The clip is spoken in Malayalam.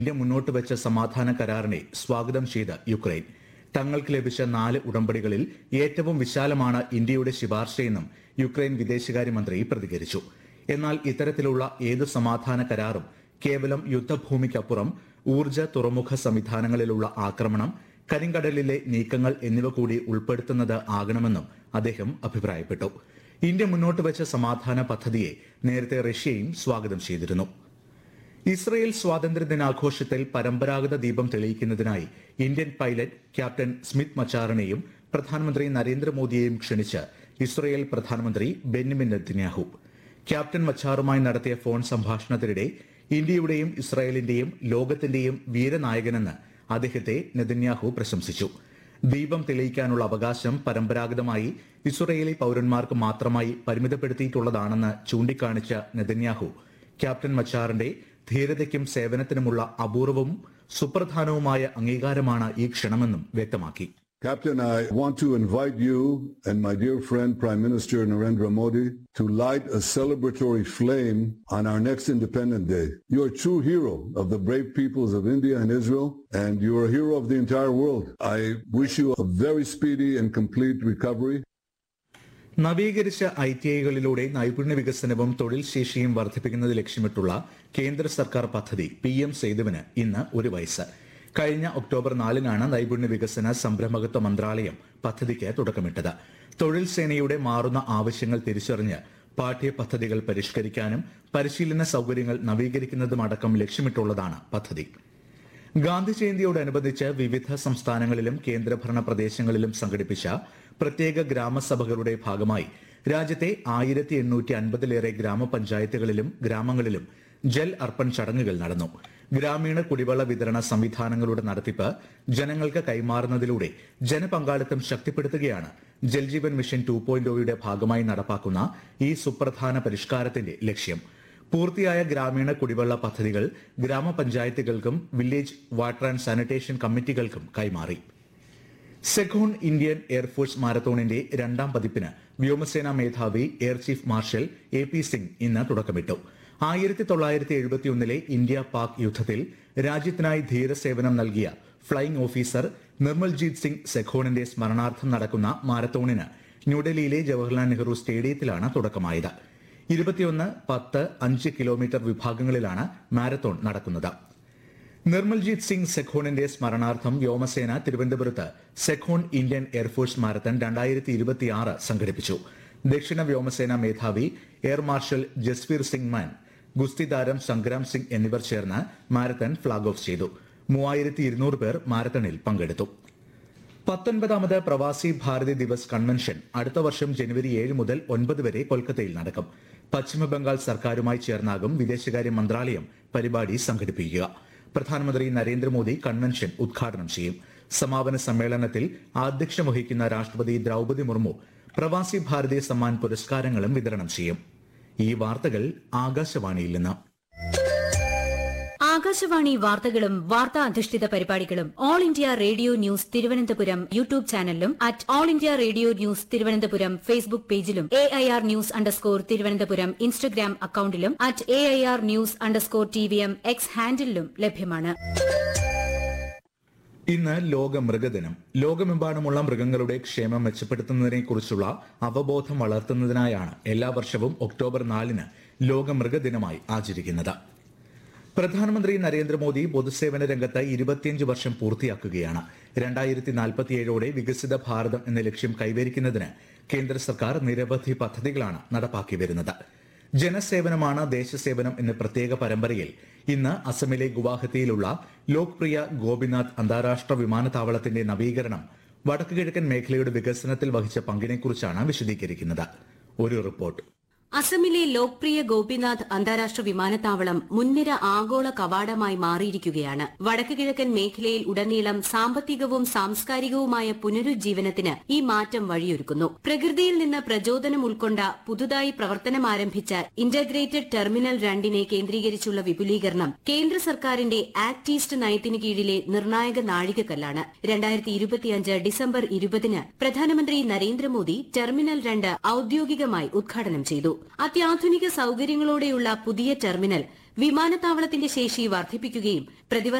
ഇന്ത്യ മുന്നോട്ട് വെച്ച സമാധാന കരാറിനെ സ്വാഗതം ചെയ്ത യുക്രൈൻ. തങ്ങൾക്ക് ലഭിച്ച 4 ഉടമ്പടികളിൽ ഏറ്റവും വിശാലമാണ് ഇന്ത്യയുടെ ശുപാർശയെന്നും യുക്രൈൻ വിദേശകാര്യമന്ത്രി പ്രതികരിച്ചു. എന്നാൽ ഇത്തരത്തിലുള്ള ഏതു സമാധാന കരാറും കേവലം യുദ്ധഭൂമിക്കപ്പുറം ഊർജ്ജ തുറമുഖ സംവിധാനങ്ങളിലുള്ള ആക്രമണം, കരിങ്കടലിലെ നീക്കങ്ങൾ എന്നിവ കൂടി ഉൾപ്പെടുത്തുന്നത് ആകണമെന്നും അദ്ദേഹം അഭിപ്രായപ്പെട്ടു. ഇന്ത്യ മുന്നോട്ട് വെച്ച സമാധാന പദ്ധതിയെ നേരത്തെ റഷ്യയും സ്വാഗതം ചെയ്തിരുന്നു. ഇസ്രയേൽ സ്വാതന്ത്ര്യദിനാഘോഷത്തിൽ പരമ്പരാഗത ദീപം തെളിയിക്കുന്നതിനായി ഇന്ത്യൻ പൈലറ്റ് ക്യാപ്റ്റൻ സ്മിത്ത് മച്ചാറിനെയും പ്രധാനമന്ത്രി നരേന്ദ്രമോദിയെയും ക്ഷണിച്ച് ഇസ്രയേൽ പ്രധാനമന്ത്രി ബെന്യാമിൻ നെതന്യാഹു. ക്യാപ്റ്റൻ മച്ചാറുമായി നടത്തിയ ഫോൺ സംഭാഷണത്തിനിടെ ഇന്ത്യയുടെയും ഇസ്രായേലിന്റെയും ലോകത്തിന്റെയും വീരനായകനെന്ന് അദ്ദേഹത്തെ നെതന്യാഹു പ്രശംസിച്ചു. ദീപം തെളിയിക്കാനുള്ള അവകാശം പരമ്പരാഗതമായി ഇസ്രയേലി പൌരന്മാർക്ക് മാത്രമായി പരിമിതപ്പെടുത്തിയിട്ടുള്ളതാണെന്ന് ചൂണ്ടിക്കാണിച്ച നെതന്യാഹു ക്യാപ്റ്റൻ മച്ചാറിന്റെ ധീരതയ്ക്കും സേവനത്തിനുമുള്ള അപൂർവവും സുപ്രധാനവുമായ അംഗീകാരമാണ് ഈ ക്ഷണമെന്നും വ്യക്തമാക്കി. Captain, I want to invite you and my dear friend Prime Minister Narendra Modi to light a celebratory flame on our next Independence Day. You are a true hero of the brave peoples of India and Israel, and you are a hero of the entire world. I wish you a very speedy and complete recovery. നവീകരിച്ച ITIകളിലൂടെ നൈപുണ്യ വികസനവും തൊഴിൽ ശേഷിയും വർദ്ധിപ്പിക്കുന്നത് ലക്ഷ്യമിട്ടുള്ള കേന്ദ്ര സർക്കാർ പദ്ധതി PM സേതുവിന് ഇന്ന് 1 വയസ്സ്. കഴിഞ്ഞ ഒക്ടോബർ 4-നാണ് നൈപുണ്യ വികസന സംരംഭകത്വ മന്ത്രാലയം പദ്ധതിക്ക് തുടക്കമിട്ടത്. തൊഴിൽ സേനയുടെ മാറുന്ന ആവശ്യങ്ങൾ തിരിച്ചറിഞ്ഞ് പാഠ്യപദ്ധതികൾ പരിഷ്കരിക്കാനും പരിശീലന സൌകര്യങ്ങൾ നവീകരിക്കുന്നതുമടക്കം ലക്ഷ്യമിട്ടുള്ളതാണ് പദ്ധതി. ഗാന്ധി ജയന്തിയോടനുബന്ധിച്ച് വിവിധ സംസ്ഥാനങ്ങളിലും കേന്ദ്രഭരണ പ്രദേശങ്ങളിലും സംഘടിപ്പിച്ച പ്രത്യേക ഗ്രാമസഭകളുടെ ഭാഗമായി രാജ്യത്തെ 1850-ലേറെ ഗ്രാമപഞ്ചായത്തുകളിലും ഗ്രാമങ്ങളിലും ജൽ അർപ്പൺ ചടങ്ങുകൾ നടന്നു. ഗ്രാമീണ കുടിവെള്ള വിതരണ സംവിധാനങ്ങളുടെ നടത്തിപ്പ് ജനങ്ങൾക്ക് കൈമാറുന്നതിലൂടെ ജനപങ്കാളിത്തം ശക്തിപ്പെടുത്തുകയാണ് ജൽജീവൻ മിഷൻ 2.0യുടെ ഭാഗമായി നടപ്പാക്കുന്ന ഈ സുപ്രധാന പരിഷ്കാരത്തിന്റെ ലക്ഷ്യം. പൂർത്തിയായ ഗ്രാമീണ കുടിവെള്ള പദ്ധതികൾ ഗ്രാമപഞ്ചായത്തുകൾക്കും വില്ലേജ് വാട്ടർ ആൻഡ് സാനിറ്റേഷൻ കമ്മിറ്റികൾക്കും കൈമാറി. സെഖോൺ ഇന്ത്യൻ എയർഫോഴ്സ് മാരത്തോണിന്റെ 2ാം പതിപ്പിന് വ്യോമസേനാ മേധാവി air chief marshal AP Singh ഇന്ന് തുടക്കമിട്ടു. 1971-ലെ ഇന്ത്യ പാക് യുദ്ധത്തിൽ രാജ്യത്തിനായി ധീരസേവനം നൽകിയ ഫ്ലൈയിംഗ് ഓഫീസർ നിർമ്മൽജീത് സിംഗ് സെഖോണിന്റെ സ്മരണാർത്ഥം നടക്കുന്ന മാരത്തോണിന് ന്യൂഡൽഹിയിലെ ജവഹർലാൽ നെഹ്റു സ്റ്റേഡിയത്തിലാണ് തുടക്കമായത്. 21, 10, 5 കിലോമീറ്റർ വിഭാഗങ്ങളിലാണ് മാരത്തോൺ നടക്കുന്നത്. നിർമ്മൽജീത് സിംഗ് സെഖോണിന്റെ സ്മരണാർത്ഥം വ്യോമസേന തിരുവനന്തപുരത്ത് സെഖോൺ ഇന്ത്യൻ എയർഫോഴ്സ് മാരത്തൺ 2026 സംഘടിപ്പിച്ചു. ദക്ഷിണ വ്യോമസേന മേധാവി എയർ മാർഷൽ ജസ്വീർ സിംഗ് മാൻ, ഗുസ്തി താരം സംഗ്രാം സിംഗ് എന്നിവർ ചേർന്ന് മാരത്തൺ ഫ്ളാഗ് ഓഫ് ചെയ്തു. 3200 പേർ മാരത്തണിൽ പങ്കെടുത്തു. 19ാമത് പ്രവാസി ഭാരതി ദിവസ് കൺവെൻഷൻ അടുത്ത വർഷം ജനുവരി 7 മുതൽ 9 വരെ കൊൽക്കത്തയിൽ നടക്കും. പശ്ചിമബംഗാൾ സർക്കാരുമായി ചേർന്നാകും വിദേശകാര്യ മന്ത്രാലയം പരിപാടി സംഘടിപ്പിക്കുക. പ്രധാനമന്ത്രി നരേന്ദ്രമോദി കൺവെൻഷൻ ഉദ്ഘാടനം ചെയ്യും. സമാപന സമ്മേളനത്തിൽ ആധ്യക്ഷം വഹിക്കുന്ന രാഷ്ട്രപതി ദ്രൌപദി മുർമു പ്രവാസി ഭാരതി സമ്മാൻ പുരസ്കാരങ്ങളും വിതരണം ചെയ്യും. ഈ വാർത്തകൾ ആകാശവാണിയിൽ നിന്ന്. ആകാശവാണി വാർത്തകളും വാർത്താ അധിഷ്ഠിത പരിപാടികളും all India radio news Thiruvananthapuram YouTube ചാനലിലും all India radio news Thiruvananthapuram Facebook പേജിലും AIR ന്യൂസ് _തിരുവനന്തപുരം ഇൻസ്റ്റഗ്രാം അക്കൌണ്ടിലും AIR ന്യൂസ് _TVM X ഹാൻഡിലും ലഭ്യമാണ്. ഇന്ന് ലോക മൃഗദിനം. ലോകമെമ്പാടുമുള്ള മൃഗങ്ങളുടെ ക്ഷേമം മെച്ചപ്പെടുത്തുന്നതിനെക്കുറിച്ചുള്ള അവബോധം വളർത്തുന്നതിനായാണ് എല്ലാ വർഷവും ഒക്ടോബർ 4-ന് ലോക മൃഗദിനമായി ആചരിക്കുന്നത്. പ്രധാനമന്ത്രി നരേന്ദ്രമോദി പൊതുസേവന രംഗത്ത് 25 വർഷം പൂർത്തിയാക്കുകയാണ്. 2047ഓടെ വികസിത ഭാരതം എന്ന ലക്ഷ്യം കൈവരിക്കുന്നതിന് കേന്ദ്ര സർക്കാർ നിരവധി പദ്ധതികളാണ് നടപ്പാക്കി വരുന്നത്. ജനസേവനമാണ് ദേശസേവനം എന്ന പ്രത്യേക പരമ്പരയിൽ ഇന്ന് അസമിലെ ഗുവാഹത്തിയിലുള്ള ലോക്പ്രിയ ഗോപിനാഥ് അന്താരാഷ്ട്ര വിമാനത്താവളത്തിന്റെ നവീകരണം വടക്കു കിഴക്കൻ മേഖലയുടെ വികസനത്തിൽ വഹിച്ച പങ്കിനെക്കുറിച്ചാണ് വിശദീകരിക്കുന്നത്. ഒരു റിപ്പോർട്ട്. അസമിലെ ലോക്പ്രിയ ഗോപിനാഥ് അന്താരാഷ്ട്ര വിമാനത്താവളം മുൻനിര ആഗോള കവാടമായി മാറിയിരിക്കുകയാണ്. വടക്കു കിഴക്കൻ മേഖലയിൽ ഉടനീളം സാമ്പത്തികവും സാംസ്കാരികവുമായ പുനരുജ്ജീവനത്തിന് ഈ മാറ്റം വഴിയൊരുക്കുന്നു. പ്രകൃതിയിൽ നിന്ന് പ്രചോദനം ഉൾക്കൊണ്ട പുതുതായി പ്രവർത്തനമാരംഭിച്ച ഇന്റഗ്രേറ്റഡ് ടെർമിനൽ 2 കേന്ദ്രീകരിച്ചുള്ള വിപുലീകരണം കേന്ദ്ര സർക്കാരിന്റെ ആക്ട് ഈസ്റ്റ് നയത്തിന് കീഴിലെ നിർണായക നാഴികക്കല്ലാണ്. 2025 ഡിസംബർ 20-ന് പ്രധാനമന്ത്രി നരേന്ദ്രമോദി ടെർമിനൽ 2 ഔദ്യോഗികമായി ഉദ്ഘാടനം ചെയ്തു. അത്യാധുനിക സൌകര്യങ്ങളോടെയുള്ള പുതിയ ടെർമിനൽ വിമാനത്താവളത്തിന്റെ ശേഷി വർദ്ധിപ്പിക്കുകയും പ്രതിവർഷം